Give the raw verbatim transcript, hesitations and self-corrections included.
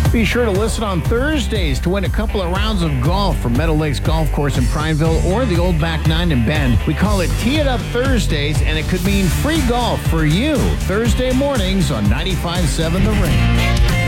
Be sure to listen on Thursdays to win a couple of rounds of golf from Meadow Lakes Golf Course in Prineville or the Old Back Nine in Bend. We call it Tee It Up Thursdays, and it could mean free golf for you. Thursday mornings on ninety-five point seven The Ring.